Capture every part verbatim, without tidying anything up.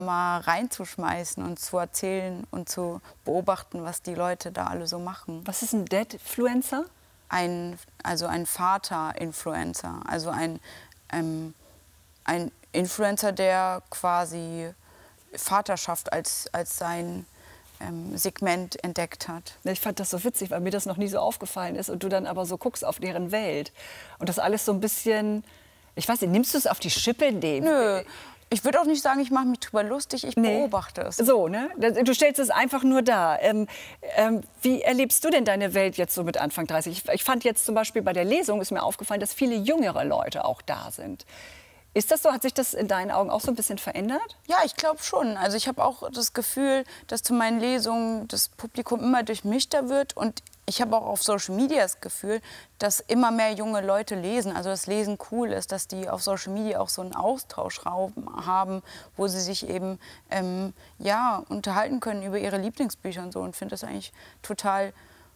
mal reinzuschmeißen und zu erzählen und zu beobachten, was die Leute da alle so machen. Was ist ein Deadfluencer? Ein, also ein Vater-Influencer, also ein, ähm, ein Influencer, der quasi Vaterschaft als, als sein ähm, Segment entdeckt hat. Ich fand das so witzig, weil mir das noch nie so aufgefallen ist und du dann aber so guckst auf deren Welt und das alles so ein bisschen, ich weiß nicht, nimmst du es auf die Schippe? Nee. Nö. Ich würde auch nicht sagen, ich mache mich drüber lustig, ich nee. beobachte es. So, ne? Du stellst es einfach nur da. Ähm, ähm, wie erlebst du denn deine Welt jetzt so mit Anfang dreißig? Ich, ich fand jetzt zum Beispiel bei der Lesung, ist mir aufgefallen, dass viele jüngere Leute auch da sind. Ist das so? Hat sich das in deinen Augen auch so ein bisschen verändert? Ja, ich glaube schon. Also ich habe auch das Gefühl, dass zu meinen Lesungen das Publikum immer durchmischter wird. Und ich habe auch auf Social Media das Gefühl, dass immer mehr junge Leute lesen. Also das Lesen cool ist, dass die auf Social Media auch so einen Austauschraum haben, wo sie sich eben ähm, ja, unterhalten können über ihre Lieblingsbücher und so. Und finde das eigentlich total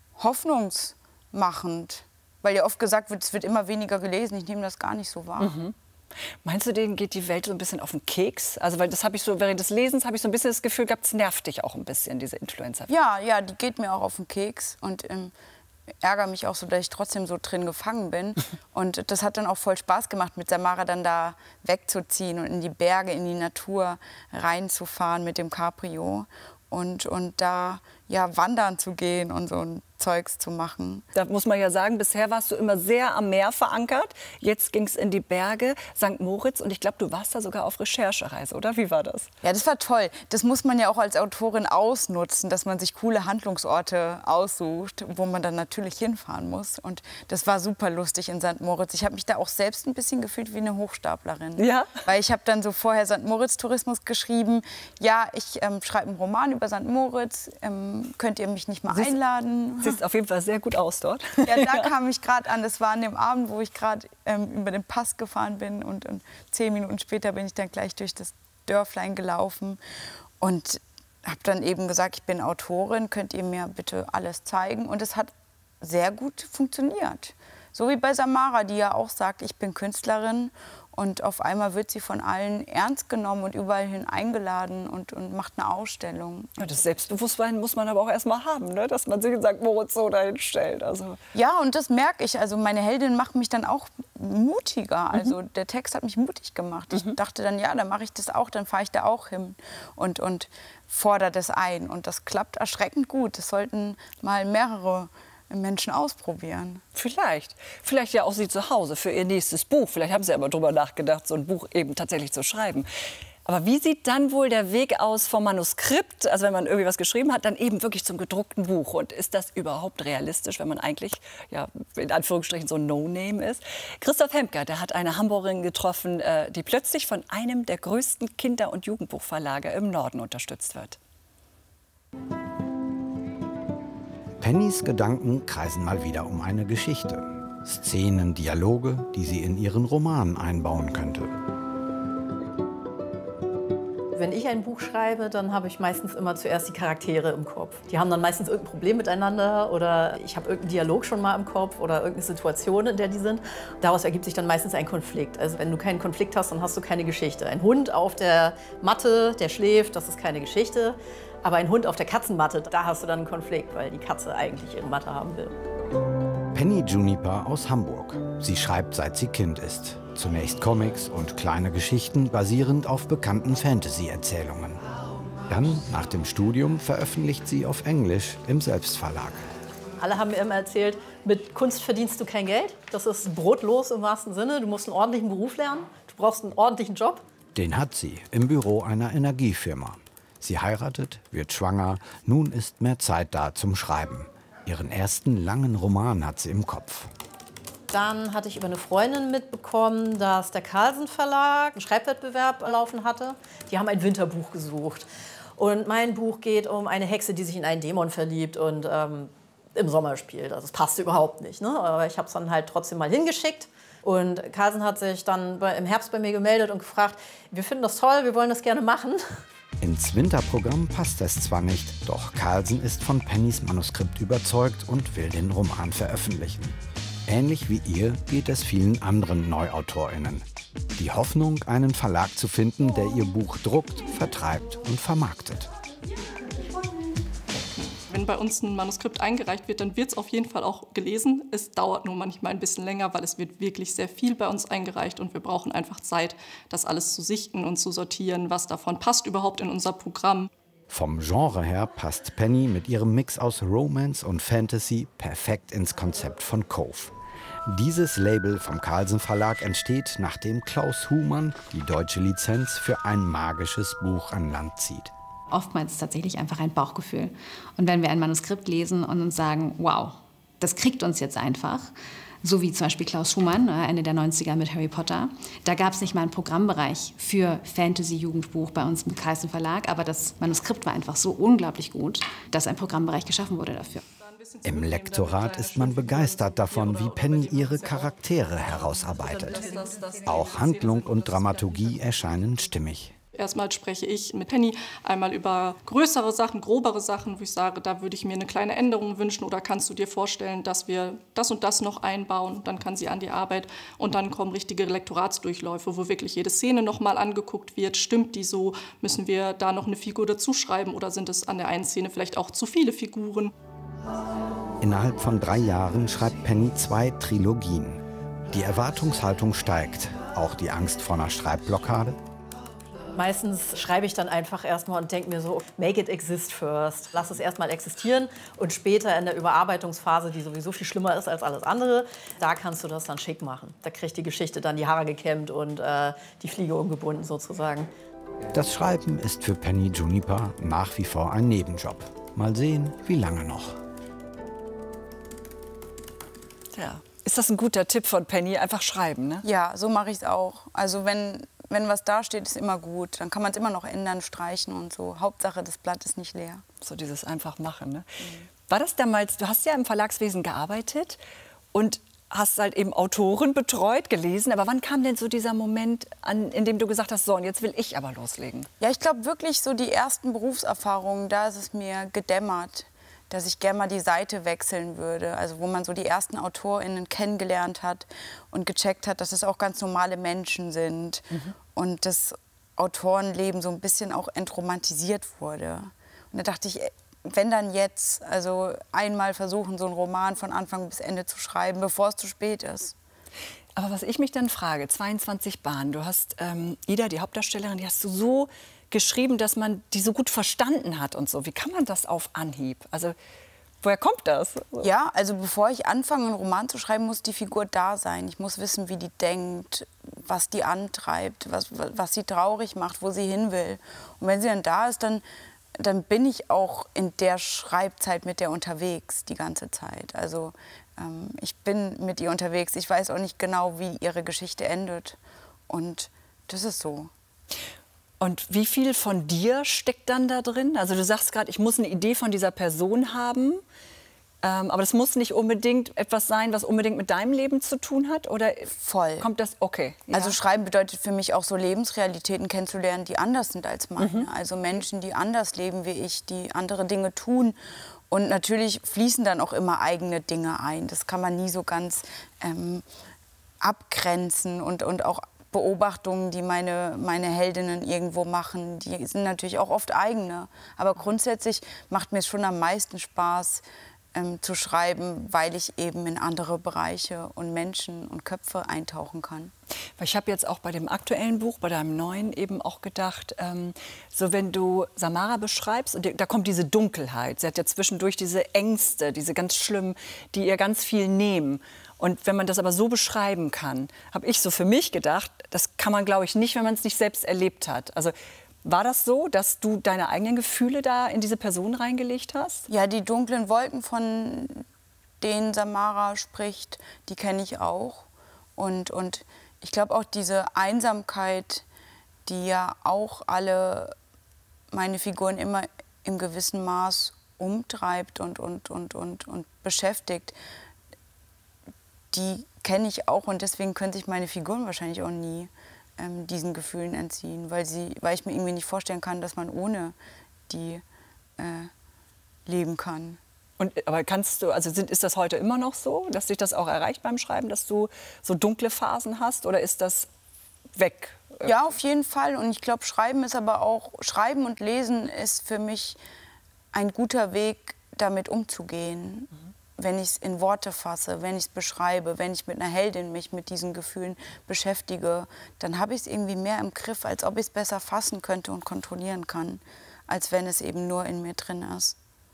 hoffnungsmachend. Weil ja oft gesagt wird, es wird immer weniger gelesen. Ich nehme das gar nicht so wahr. Mhm. Meinst du, denen geht die Welt so ein bisschen auf den Keks? Also, weil das habe ich so, während des Lesens habe ich so ein bisschen das Gefühl gehabt, es nervt dich auch ein bisschen, diese Influencer. Ja, ja, die geht mir auch auf den Keks und ähm, ärgere mich auch so, dass ich trotzdem so drin gefangen bin. Und das hat dann auch voll Spaß gemacht, mit Samara dann da wegzuziehen und in die Berge, in die Natur reinzufahren mit dem Cabrio und, und da ja wandern zu gehen und so ein Zeugs zu machen. Da muss man ja sagen, bisher warst du immer sehr am Meer verankert. Jetzt ging es in die Berge, Sankt Moritz. Und ich glaube, du warst da sogar auf Recherchereise, oder? Wie war das? Ja, das war toll. Das muss man ja auch als Autorin ausnutzen, dass man sich coole Handlungsorte aussucht, wo man dann natürlich hinfahren muss. Und das war super lustig in Sankt Moritz. Ich habe mich da auch selbst ein bisschen gefühlt wie eine Hochstaplerin. Ja? Weil ich habe dann so vorher Sankt Moritz Tourismus geschrieben. Ja, ich ähm, schreibe einen Roman über Sankt Moritz. Ähm, könnt ihr mich nicht mal Siehst, einladen? Siehst auf jeden Fall sehr gut aus dort. Ja, da kam ich gerade an. Das war an dem Abend, wo ich gerade ähm, über den Pass gefahren bin. Und, und zehn Minuten später bin ich dann gleich durch das Dörflein gelaufen. Und habe dann eben gesagt, ich bin Autorin, könnt ihr mir bitte alles zeigen? Und es hat sehr gut funktioniert. So wie bei Samara, die ja auch sagt, ich bin Künstlerin. Und auf einmal wird sie von allen ernst genommen und überall hin eingeladen und, und macht eine Ausstellung. Ja, das Selbstbewusstsein muss man aber auch erst mal haben, ne? Dass man sich in Sankt Moritz so dahin stellt. Also. Ja, und das merke ich. Also meine Heldin macht mich dann auch mutiger. Also der Text hat mich mutig gemacht. Ich mhm. dachte dann, ja, dann mache ich das auch, dann fahre ich da auch hin und, und fordere das ein. Und das klappt erschreckend gut. Das sollten mal mehrere Menschen ausprobieren. Vielleicht. Vielleicht ja auch Sie zu Hause für Ihr nächstes Buch. Vielleicht haben Sie aber darüber nachgedacht, so ein Buch eben tatsächlich zu schreiben. Aber wie sieht dann wohl der Weg aus vom Manuskript, also wenn man irgendwie was geschrieben hat, dann eben wirklich zum gedruckten Buch? Und ist das überhaupt realistisch, wenn man eigentlich, ja, in Anführungsstrichen so ein No-Name ist? Christoph Hemker, der hat eine Hamburgerin getroffen, die plötzlich von einem der größten Kinder- und Jugendbuchverlage im Norden unterstützt wird. Pennys Gedanken kreisen mal wieder um eine Geschichte. Szenen, Dialoge, die sie in ihren Roman einbauen könnte. Wenn ich ein Buch schreibe, dann habe ich meistens immer zuerst die Charaktere im Kopf. Die haben dann meistens irgendein Problem miteinander oder ich habe irgendeinen Dialog schon mal im Kopf oder irgendeine Situation, in der die sind. Daraus ergibt sich dann meistens ein Konflikt. Also wenn du keinen Konflikt hast, dann hast du keine Geschichte. Ein Hund auf der Matte, der schläft, das ist keine Geschichte. Aber ein Hund auf der Katzenmatte, da hast du dann einen Konflikt, weil die Katze eigentlich ihre Matte haben will. Penny Juniper aus Hamburg. Sie schreibt, seit sie Kind ist. Zunächst Comics und kleine Geschichten basierend auf bekannten Fantasy-Erzählungen. Dann, nach dem Studium, veröffentlicht sie auf Englisch im Selbstverlag. Alle haben mir immer erzählt, mit Kunst verdienst du kein Geld. Das ist brotlos im wahrsten Sinne. Du musst einen ordentlichen Beruf lernen. Du brauchst einen ordentlichen Job. Den hat sie im Büro einer Energiefirma. Sie heiratet, wird schwanger, nun ist mehr Zeit da zum Schreiben. Ihren ersten langen Roman hat sie im Kopf. Dann hatte ich über eine Freundin mitbekommen, dass der Carlsen Verlag einen Schreibwettbewerb laufen hatte. Die haben ein Winterbuch gesucht. Und mein Buch geht um eine Hexe, die sich in einen Dämon verliebt und ähm, im Sommer spielt. Also das passte überhaupt nicht, ne? Aber ich habe es dann halt trotzdem mal hingeschickt. Und Carlsen hat sich dann im Herbst bei mir gemeldet und gefragt, wir finden das toll, wir wollen das gerne machen. Ins Winterprogramm passt es zwar nicht, doch Carlsen ist von Pennys Manuskript überzeugt und will den Roman veröffentlichen. Ähnlich wie ihr geht es vielen anderen NeuautorInnen. Die Hoffnung, einen Verlag zu finden, der ihr Buch druckt, vertreibt und vermarktet. Wenn bei uns ein Manuskript eingereicht wird, dann wird es auf jeden Fall auch gelesen. Es dauert nur manchmal ein bisschen länger, weil es wird wirklich sehr viel bei uns eingereicht und wir brauchen einfach Zeit, das alles zu sichten und zu sortieren, was davon passt überhaupt in unser Programm. Vom Genre her passt Penny mit ihrem Mix aus Romance und Fantasy perfekt ins Konzept von Cove. Dieses Label vom Carlsen Verlag entsteht, nachdem Klaus Humann die deutsche Lizenz für ein magisches Buch an Land zieht. Oftmals tatsächlich einfach ein Bauchgefühl. Und wenn wir ein Manuskript lesen und uns sagen, wow, das kriegt uns jetzt einfach, so wie zum Beispiel Klaus Schumann, Ende der neunziger mit Harry Potter, da gab es nicht mal einen Programmbereich für Fantasy-Jugendbuch bei uns im Carlsen Verlag, aber das Manuskript war einfach so unglaublich gut, dass ein Programmbereich geschaffen wurde dafür. Im Lektorat ist man begeistert davon, wie Penny ihre Charaktere herausarbeitet. Auch Handlung und Dramaturgie erscheinen stimmig. Erstmal spreche ich mit Penny einmal über größere Sachen, grobere Sachen, wo ich sage, da würde ich mir eine kleine Änderung wünschen oder kannst du dir vorstellen, dass wir das und das noch einbauen. Dann kann sie an die Arbeit und dann kommen richtige Lektoratsdurchläufe, wo wirklich jede Szene noch mal angeguckt wird. Stimmt die so? Müssen wir da noch eine Figur dazu schreiben oder sind es an der einen Szene vielleicht auch zu viele Figuren? Innerhalb von drei Jahren schreibt Penny zwei Trilogien. Die Erwartungshaltung steigt, auch die Angst vor einer Schreibblockade. Meistens schreibe ich dann einfach erstmal und denke mir so, make it exist first. Lass es erstmal existieren und später in der Überarbeitungsphase, die sowieso viel schlimmer ist als alles andere, da kannst du das dann schick machen. Da kriegt die Geschichte dann die Haare gekämmt und äh, die Fliege umgebunden sozusagen. Das Schreiben ist für Penny Juniper nach wie vor ein Nebenjob. Mal sehen, wie lange noch. Ja. Ist das ein guter Tipp von Penny? Einfach schreiben, ne? Ja, so mache ich es auch. Also wenn, wenn was da steht, ist immer gut. Dann kann man es immer noch ändern, streichen und so. Hauptsache, das Blatt ist nicht leer. So dieses einfach machen, ne? Mhm. War das damals, du hast ja im Verlagswesen gearbeitet und hast halt eben Autoren betreut, gelesen. Aber wann kam denn so dieser Moment, an, in dem du gesagt hast, so, und jetzt will ich aber loslegen? Ja, ich glaube wirklich so die ersten Berufserfahrungen, da ist es mir gedämmert, dass ich gerne mal die Seite wechseln würde. Also wo man so die ersten AutorInnen kennengelernt hat und gecheckt hat, dass es auch ganz normale Menschen sind. Mhm. Und das Autorenleben so ein bisschen auch entromantisiert wurde. Und da dachte ich, wenn dann jetzt, also einmal versuchen, so einen Roman von Anfang bis Ende zu schreiben, bevor es zu spät ist. Aber was ich mich dann frage, zweiundzwanzig Bahnen, du hast ähm, Ida, die Hauptdarstellerin, die hast du so geschrieben, dass man die so gut verstanden hat und so. Wie kann man das auf Anhieb? Also, woher kommt das? Ja, also bevor ich anfange, einen Roman zu schreiben, muss die Figur da sein. Ich muss wissen, wie die denkt, was die antreibt, was, was sie traurig macht, wo sie hin will. Und wenn sie dann da ist, dann, dann bin ich auch in der Schreibzeit mit der unterwegs die ganze Zeit. Also ähm, ich bin mit ihr unterwegs. Ich weiß auch nicht genau, wie ihre Geschichte endet. Und das ist so. Und wie viel von dir steckt dann da drin? Also du sagst gerade, ich muss eine Idee von dieser Person haben, ähm, aber das muss nicht unbedingt etwas sein, was unbedingt mit deinem Leben zu tun hat? Oder voll. Kommt das, okay. Ja. Also Schreiben bedeutet für mich auch so Lebensrealitäten kennenzulernen, die anders sind als meine. Mhm. Also Menschen, die anders leben wie ich, die andere Dinge tun. Und natürlich fließen dann auch immer eigene Dinge ein. Das kann man nie so ganz ähm, abgrenzen und, und auch Beobachtungen, die meine, meine Heldinnen irgendwo machen, die sind natürlich auch oft eigene. Aber grundsätzlich macht mir es schon am meisten Spaß, ähm, zu schreiben, weil ich eben in andere Bereiche und Menschen und Köpfe eintauchen kann. Weil ich habe jetzt auch bei dem aktuellen Buch, bei deinem neuen, eben auch gedacht, ähm, so wenn du Samara beschreibst, und da kommt diese Dunkelheit, sie hat ja zwischendurch diese Ängste, diese ganz schlimmen, die ihr ganz viel nehmen. Und wenn man das aber so beschreiben kann, habe ich so für mich gedacht, das kann man, glaube ich, nicht, wenn man es nicht selbst erlebt hat. Also war das so, dass du deine eigenen Gefühle da in diese Person reingelegt hast? Ja, die dunklen Wolken, von denen Samara spricht, die kenne ich auch. Und, und ich glaube auch diese Einsamkeit, die ja auch alle meine Figuren immer im gewissen Maß umtreibt und, und, und, und, und beschäftigt, die kenne ich auch und deswegen können sich meine Figuren wahrscheinlich auch nie ähm, diesen Gefühlen entziehen, weil, sie, weil ich mir irgendwie nicht vorstellen kann, dass man ohne die äh, leben kann. Und, aber kannst du, also sind, ist das heute immer noch so, dass dich das auch erreicht beim Schreiben, dass du so dunkle Phasen hast, oder ist das weg. Ja, auf jeden Fall. Und ich glaube, Schreiben ist aber auch, Schreiben und Lesen ist für mich ein guter Weg, damit umzugehen. Mhm. Wenn ich es in Worte fasse, wenn ich es beschreibe, wenn ich mit einer Heldin mich mit diesen Gefühlen beschäftige, dann habe ich es irgendwie mehr im Griff, als ob ich es besser fassen könnte und kontrollieren kann, als wenn es eben nur in mir drin ist.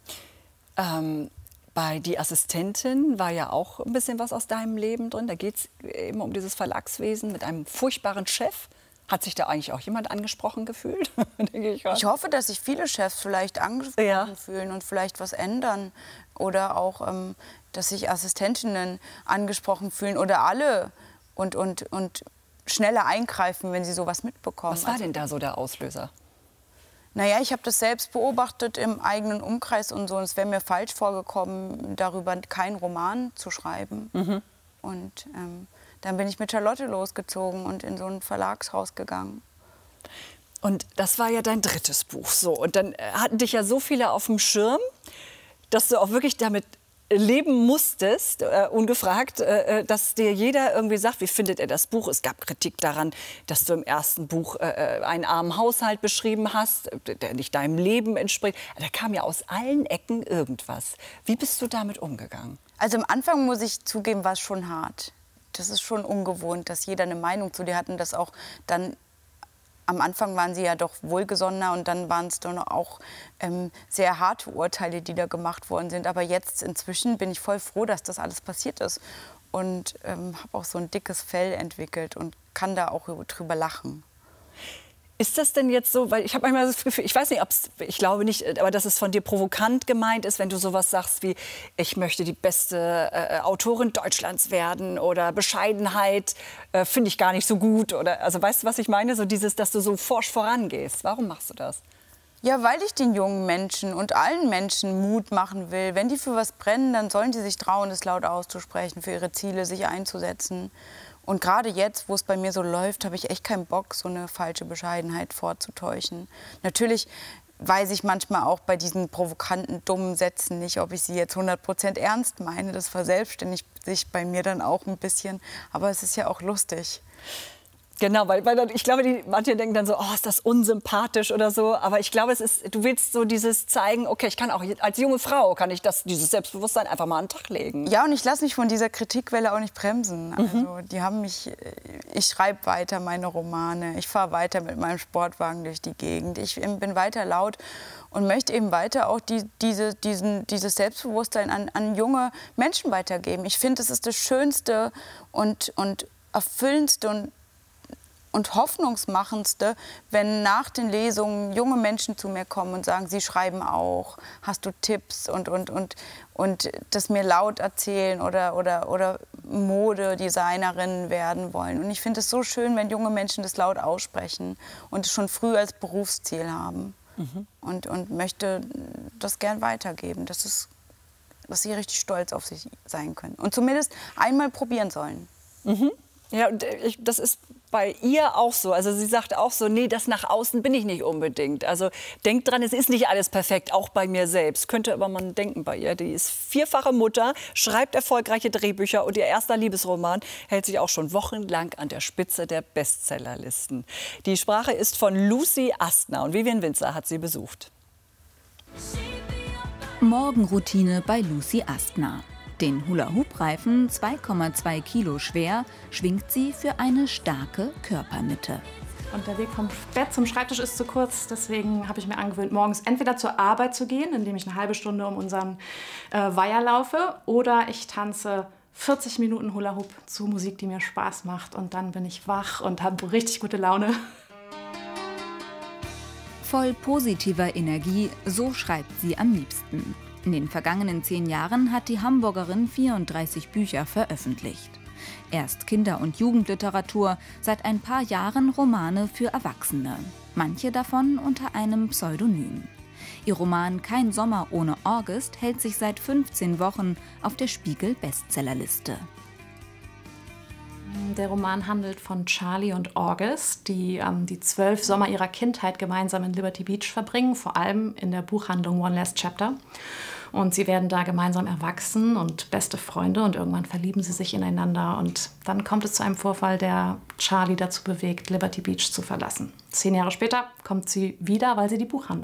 Ähm, bei Die Assistentin war ja auch ein bisschen was aus deinem Leben drin. Da geht es eben um dieses Verlagswesen mit einem furchtbaren Chef. Hat sich da eigentlich auch jemand angesprochen gefühlt? Denke ich, ich hoffe, dass sich viele Chefs vielleicht angesprochen ja. fühlen und vielleicht was ändern. Oder auch, ähm, dass sich Assistentinnen angesprochen fühlen oder alle und, und, und schneller eingreifen, wenn sie sowas mitbekommen. Was war denn da so der Auslöser? Naja, ich habe das selbst beobachtet im eigenen Umkreis und so. Und es wäre mir falsch vorgekommen, darüber keinen Roman zu schreiben. Mhm. Und ähm, dann bin ich mit Charlotte losgezogen und in so ein Verlagshaus gegangen. Und das war ja dein drittes Buch. So. Und dann hatten dich ja so viele auf dem Schirm, dass du auch wirklich damit leben musstest, äh, ungefragt, äh, dass dir jeder irgendwie sagt, wie findet er das Buch? Es gab Kritik daran, dass du im ersten Buch äh, einen armen Haushalt beschrieben hast, der nicht deinem Leben entspricht. Da kam ja aus allen Ecken irgendwas. Wie bist du damit umgegangen? Also am Anfang, muss ich zugeben, war es schon hart. Das ist schon ungewohnt, dass jeder eine Meinung zu dir hat und dass auch dann, am Anfang waren sie ja doch wohlgesonnener und dann waren es dann auch ähm, sehr harte Urteile, die da gemacht worden sind. Aber jetzt inzwischen bin ich voll froh, dass das alles passiert ist und ähm, habe auch so ein dickes Fell entwickelt und kann da auch drüber lachen. Ist das denn jetzt so, weil ich habe manchmal das Gefühl, ich weiß nicht, ob's, ich glaube nicht, aber dass es von dir provokant gemeint ist, wenn du sowas sagst wie, ich möchte die beste äh, Autorin Deutschlands werden oder Bescheidenheit äh, finde ich gar nicht so gut oder, also weißt du, was ich meine? So dieses, dass du so forsch vorangehst. Warum machst du das? Ja, weil ich den jungen Menschen und allen Menschen Mut machen will. Wenn die für was brennen, dann sollen die sich trauen, es laut auszusprechen, für ihre Ziele sich einzusetzen. Und gerade jetzt, wo es bei mir so läuft, habe ich echt keinen Bock, so eine falsche Bescheidenheit vorzutäuschen. Natürlich weiß ich manchmal auch bei diesen provokanten, dummen Sätzen nicht, ob ich sie jetzt hundert Prozent ernst meine. Das verselbstständigt sich bei mir dann auch ein bisschen. Aber es ist ja auch lustig. Genau, weil, weil ich glaube, die, manche denken dann so, oh, ist das unsympathisch oder so. Aber ich glaube, es ist, du willst so dieses zeigen, okay, ich kann auch als junge Frau, kann ich das, dieses Selbstbewusstsein einfach mal an den Tag legen. Ja, und ich lasse mich von dieser Kritikwelle auch nicht bremsen. Mhm. Also, die haben mich, ich schreibe weiter meine Romane, ich fahre weiter mit meinem Sportwagen durch die Gegend, ich bin weiter laut und möchte eben weiter auch die, diese, diesen, dieses Selbstbewusstsein an, an junge Menschen weitergeben. Ich finde, es ist das Schönste und, und Erfüllendste und Und hoffnungsmachendste, wenn nach den Lesungen junge Menschen zu mir kommen und sagen, sie schreiben auch, hast du Tipps und, und, und, und das mir laut erzählen oder, oder, oder Modedesignerinnen werden wollen. Und ich finde es so schön, wenn junge Menschen das laut aussprechen und es schon früh als Berufsziel haben. Mhm. Und, und möchte das gern weitergeben, dass, es, dass sie richtig stolz auf sich sein können. Und zumindest einmal probieren sollen. Mhm. Ja, und ich, das ist bei ihr auch so. Also sie sagt auch so, nee, das nach außen bin ich nicht unbedingt. Also denkt dran, es ist nicht alles perfekt, auch bei mir selbst. Könnte aber man denken bei ihr. Die ist vierfache Mutter, schreibt erfolgreiche Drehbücher und ihr erster Liebesroman hält sich auch schon wochenlang an der Spitze der Bestsellerlisten. Die Sprache ist von Lucy Astner und Vivian Winzer hat sie besucht. Morgenroutine bei Lucy Astner. Den Hula-Hoop-Reifen, zwei Komma zwei Kilo schwer, schwingt sie für eine starke Körpermitte. Und der Weg vom Bett zum Schreibtisch ist zu kurz. Deswegen habe ich mir angewöhnt, morgens entweder zur Arbeit zu gehen, indem ich eine halbe Stunde um unseren äh, Weiher laufe, oder ich tanze vierzig Minuten Hula-Hoop zu Musik, die mir Spaß macht. Und dann bin ich wach und habe richtig gute Laune. Voll positiver Energie, so schreibt sie am liebsten. In den vergangenen zehn Jahren hat die Hamburgerin vierunddreißig Bücher veröffentlicht. Erst Kinder- und Jugendliteratur, seit ein paar Jahren Romane für Erwachsene. Manche davon unter einem Pseudonym. Ihr Roman Kein Sommer ohne August hält sich seit fünfzehn Wochen auf der Spiegel-Bestsellerliste. Der Roman handelt von Charlie und August, die ähm, die zwölf Sommer ihrer Kindheit gemeinsam in Liberty Beach verbringen, vor allem in der Buchhandlung One Last Chapter. Und sie werden da gemeinsam erwachsen und beste Freunde und irgendwann verlieben sie sich ineinander. Und dann kommt es zu einem Vorfall, der Charlie dazu bewegt, Liberty Beach zu verlassen. Zehn Jahre später kommt sie wieder, weil sie die Buchhandlung